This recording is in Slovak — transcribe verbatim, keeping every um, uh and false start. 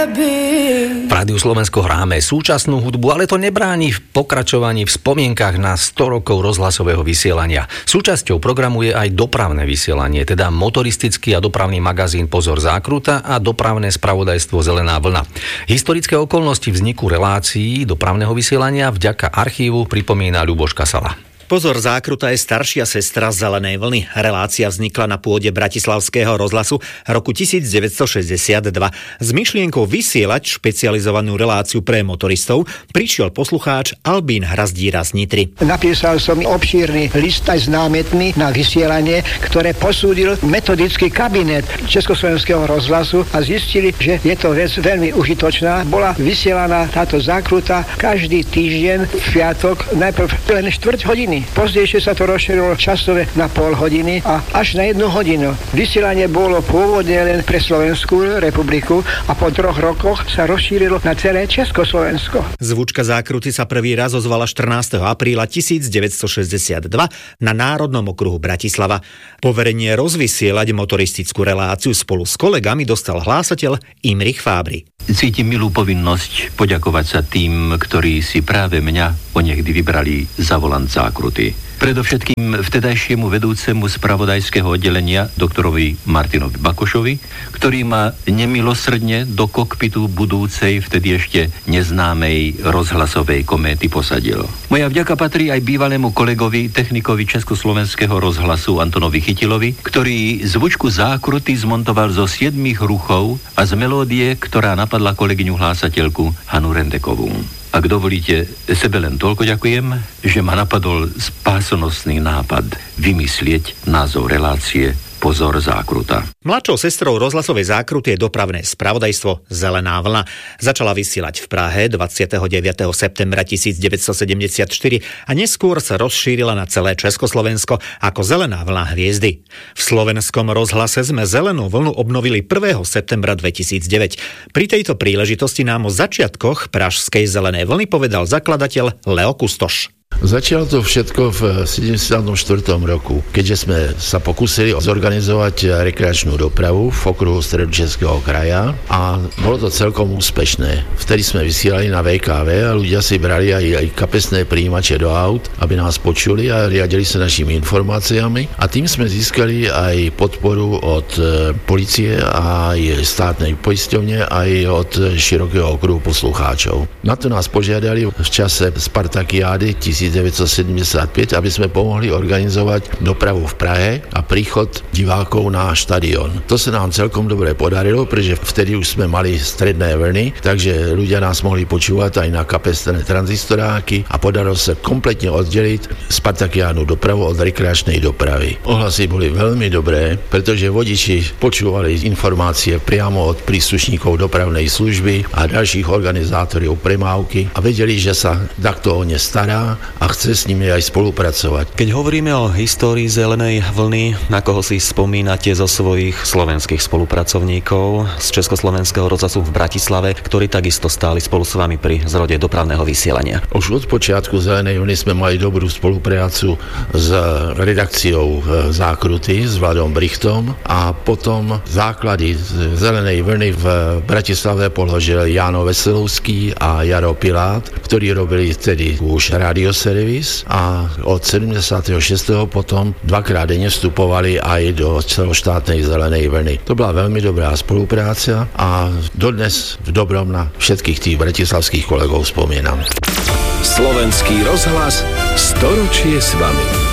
V Rádiu Slovensko hráme súčasnú hudbu, ale to nebráni v pokračovaní v spomienkach na sto rokov rozhlasového vysielania. Súčasťou programu je aj dopravné vysielanie, teda motoristický a dopravný magazín Pozor zákruta a dopravné spravodajstvo Zelená vlna. Historické okolnosti vzniku relácií dopravného vysielania vďaka archívu pripomína Ľuboš Kasala. Pozor zákruta je staršia sestra Zelenej vlny. Relácia vznikla na pôde Bratislavského rozhlasu roku devätnásťstošesťdesiatdva. S myšlienkou vysielať špecializovanú reláciu pre motoristov prišiel poslucháč Albín Hrazdíra z Nitry. Napísal som obšírny list aj s námetmi na vysielanie, ktoré posúdil metodický kabinet Československého rozhlasu a zistili, že je to vec veľmi užitočná. Bola vysielaná táto zákruta každý týždeň v piatok, najprv len štvrť hodiny. Pozdejšie sa to rozšírilo časové na pol hodiny a až na jednu hodinu. Vysielanie bolo pôvodne len pre Slovenskú republiku a po troch rokoch sa rozšírilo na celé Československo. Zvučka zákruty sa prvý raz ozvala štrnásteho apríla devätnásťstošesťdesiatdva na Národnom okruhu Bratislava. Poverenie rozvysielať motoristickú reláciu spolu s kolegami dostal hlásateľ Imrich Fábri. Cítim milú povinnosť poďakovať sa tým, ktorí si práve mňa onehdy vybrali za volant zákruty. Predovšetkým vtedajšiemu vedúcemu spravodajského oddelenia, doktorovi Martinovi Bakošovi, ktorý ma nemilosrdne do kokpitu budúcej, vtedy ešte neznámej rozhlasovej kométy posadil. Moja vďaka patrí aj bývalému kolegovi, technikovi Československého rozhlasu Antonovi Chytilovi, ktorý zvučku zákruty zmontoval zo siedmich ruchov a z melódie, ktorá napadla kolegyňu hlásateľku Hanu Rendekovú. Ak dovolíte, sebe len toľko ďakujem, že ma napadol spásonosný nápad vymyslieť názov relácie Pozor zákruta. Mladšou sestrou rozhlasovej zákruty je dopravné spravodajstvo Zelená vlna. Začala vysielať v Prahe dvadsiateho deviateho septembra devätnásťstosedemdesiatštyri a neskôr sa rozšírila na celé Československo ako Zelená vlna hviezdy. V slovenskom rozhlase sme Zelenú vlnu obnovili prvého septembra dvetisícdeväť. Pri tejto príležitosti nám o začiatkoch pražskej Zelenej vlny povedal zakladateľ Leo Kustoš. Začalo to všetko v sedemdesiatom štvrtom roku, keďže sme sa pokúsili zorganizovať rekreačnú dopravu v okruhu Stredočeského kraja a bolo to celkom úspešné. Vtedy sme vysielali na vé ká vé a ľudia si brali aj, aj kapesné prijímače do aut, aby nás počuli a riadili sa našimi informáciami a tým sme získali aj podporu od polície a aj státnej poisťovne aj od širokého okruhu poslucháčov. Na to nás požiadali v čase Spartakiády devätnásťstosedemdesiatpäť, aby sme pomohli organizovať dopravu v Prahe a príchod divákov na štadión. To sa nám celkom dobre podarilo, pretože vtedy už sme mali stredné vlny, takže ľudia nás mohli počúvať aj na kapesné tranzistoráky a podarilo sa kompletne oddeliť Spartakiánu dopravu od rekreačnej dopravy. Ohlasy boli veľmi dobré, pretože vodiči počúvali informácie priamo od príslušníkov dopravnej služby a ďalších organizátorov premávky a vedeli, že sa takto o ne stará a chce s nimi aj spolupracovať. Keď hovoríme o histórii Zelenej vlny, na koho si spomínate zo svojich slovenských spolupracovníkov z Československého rozhlasu v Bratislave, ktorí takisto stáli spolu s vami pri zrode dopravného vysielania? Už od počiatku Zelenej vlny sme mali dobrú spoluprácu s redakciou Zákruty, s Vladom Brichtom a potom základy Zelenej vlny v Bratislave položil Jáno Veselovský a Jaro Pilát, ktorí robili vtedy už radioservis a od sedemdesiateho šiesteho potom dvakrát denne vstupovali aj do celoštátnej Zelenej vlny. To bola veľmi dobrá spolupráca a dodnes v dobrom na všetkých tých bratislavských kolegov spomínam. Slovenský rozhlas storočie s vami.